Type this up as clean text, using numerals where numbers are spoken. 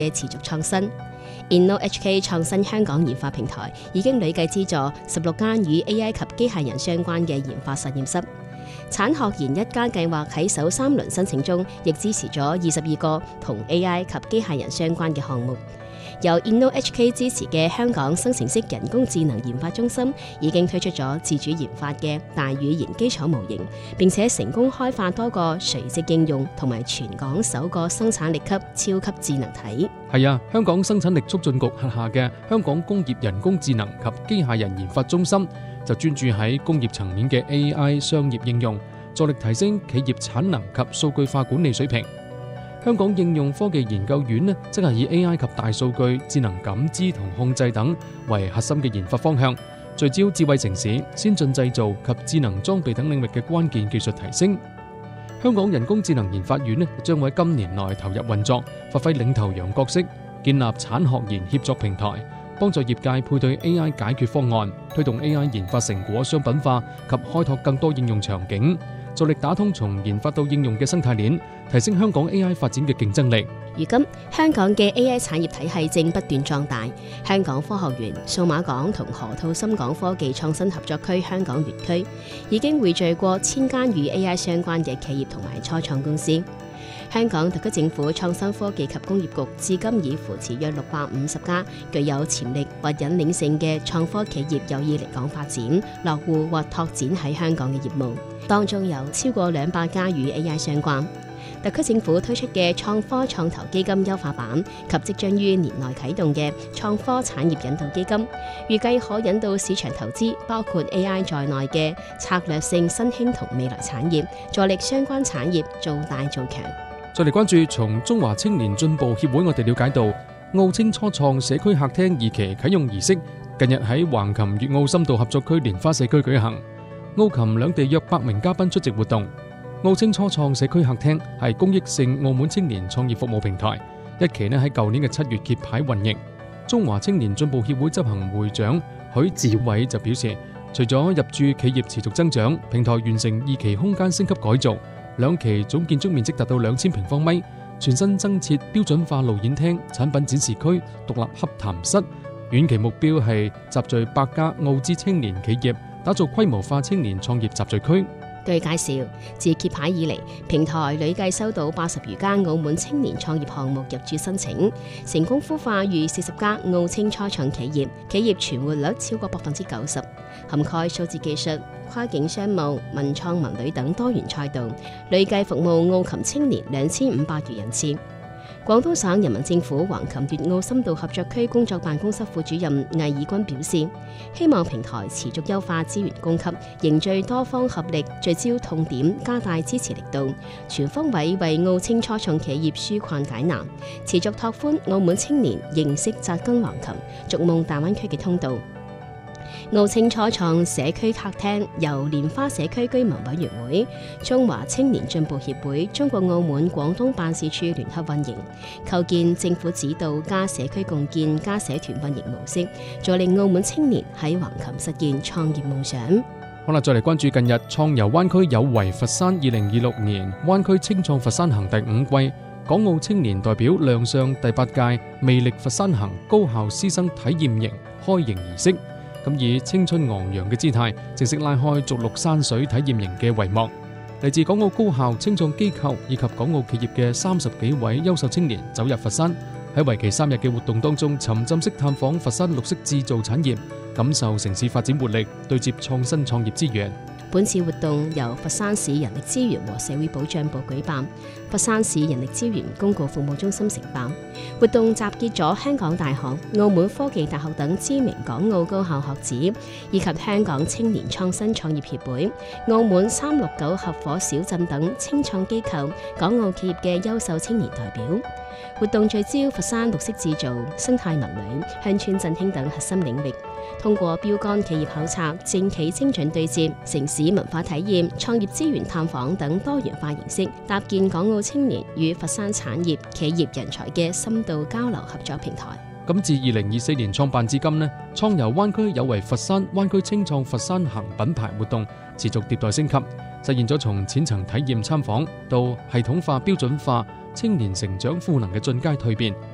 嘅持續創新。InnoHK 創新香港研發平台已經累計資助16間與 AI 及機械人相關嘅研發實驗室。產學研一家計劃喺首3輪申請中，亦支持咗22個同 AI 及機械人相關嘅項目。由 InnoHK 支持嘅香港生成式人工智能研發中心已經推出咗自主研發嘅大語言基礎模型，並且成功開發多個垂直應用同埋全港首個生產力級超級智能體。 係啊，香港生產力促進局轄下嘅香港工業人工智能及機械人研發中心就專注喺工業層面嘅 AI 商業應用，助力提升企業產能及數據化管理水平。香港應用科技研究院則係以 AI 及大數據、智能感知同控制等為核心嘅研發方向，聚焦智慧城市、先進製造及智能裝備等領域嘅關鍵技術提升。香港人工智能研發院將會喺今年內投入運作，發揮領頭羊角色，建立產學研協作平台，幫助業界配對 AI 解決方案，推動 AI 研發成果商品化及開拓更多應用場景，助力打通從研發到應用嘅生態鏈，提升香港 AI 發展嘅競爭力。 如今，香港嘅 AI 產業體系正不斷壯大。香港科學園、數碼港同河套深港科技創新合作區香港園區已經匯聚過1000間與 AI 相關嘅企業同埋初創公司。香港特區政府創新科技及工業局至今已扶持約650家具有潛力或引領性嘅創科企業有意嚟港發展、落戶或拓展喺香港嘅業務，當中有超過200家與 AI 相關。特區政府推出嘅創科創投基金優化版及即將於年內啟動嘅創科產業引導基金，預計可引導市場投資包括 AI 在內嘅策略性新興同未來產業，助力相關產業做大做強。 再嚟關注從中華青年進步協會，我哋了解到澳青初創社區客廳2期啟用儀式近日喺橫琴粵澳深度合作區蓮花社區舉行，澳琴兩地約100名嘉賓出席活動。澳青初創社區客廳係公益性澳門青年創業服務平台，一期喺舊年嘅7月揭牌運營。中華青年進步協會執行會長許志偉就表示，除咗入駐企業持續增長，平台完成2期空間升級改造，2期總建築面積達到2000平方米，全新增設標準化路演廳、產品展示區、獨立洽談室。遠期目標係集聚100家澳資青年企業，打造規模化青年創業集聚區。 據介紹，自揭牌以嚟，平台累計收到80餘間澳門青年創業項目入駐申請，成功孵化逾40家澳青初創企業，企業存活率超過90%，涵蓋數字技術、跨境商務、文創文旅等多元賽道，累計服務澳琴青年2500餘人次。廣東省人民政府橫琴粵澳深度合作區工作辦公室副主任魏以軍表示，希望平台持續優化資源供給，凝聚多方合力，聚焦痛點，加大支持力度，全方位為澳青初創企業紓困解難，持續拓寬澳門青年認識扎根橫琴、逐夢大灣區嘅通道。澳青初創社區客廳由蓮花社區居民委員會、中華青年進步協會、中國澳門廣東辦事處聯合運營，構建政府指導加社區共建加社團運營模式，助力澳門青年喺橫琴實現創業夢想。 好啦，再嚟關注近日創遊灣區有為佛山2026年灣區青創佛山行第5季，港澳青年代表亮相第8屆魅力佛山行高校師生體驗營開營儀式。咁以青春昂揚嘅姿態，正式拉開逐鹿山水體驗營嘅帷幕。嚟自港澳高校、青創機構以及港澳企業嘅30幾位優秀青年走入佛山，喺為期3日嘅活動當中，沉浸式探訪佛山綠色製造產業，感受城市發展活力，對接創新創業資源。 本次活動由佛山市人力資源和社會保障部舉辦，佛山市人力資源公共服務中心承辦。活動集結咗香港大學、澳門科技大學等知名港澳高校學子，以及香港青年創新創業協會、澳門369合夥小鎮等青創機構、港澳企業嘅優秀青年代表。活動聚焦佛山綠色製造、生態文旅、鄉村振興等核心領域，通過標杆企業考察、政企精準對接、城市文化體驗、創業資源探訪等多元化形式，搭建港澳青年與佛山產業企業人才嘅深度交流合作平台。 咁自2024年創辦至今呢，創遊灣區有為佛山灣區青創佛山行品牌活動持續迭代升級，實現咗從淺層體驗參訪到系統化標準化青年成長賦能嘅進階蛻變，